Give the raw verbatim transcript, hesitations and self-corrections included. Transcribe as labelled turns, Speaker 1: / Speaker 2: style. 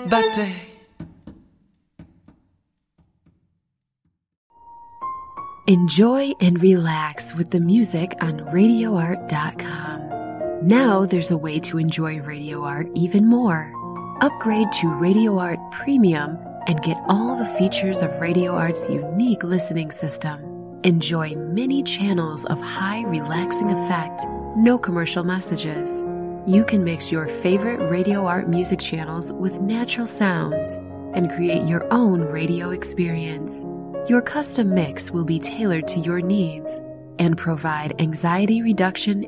Speaker 1: batte.
Speaker 2: Enjoy and relax with the music on radio art dot com. Now there's a way to enjoy Radio Art even more. Upgrade to Radio Art Premium and get all the features of Radio Art's unique listening system. Enjoy many channels of high relaxing effect, no commercial messages. You can mix your favorite Radio Art music channels with natural sounds and create your own radio experience. Your custom mix will be tailored to your needs and provide anxiety reduction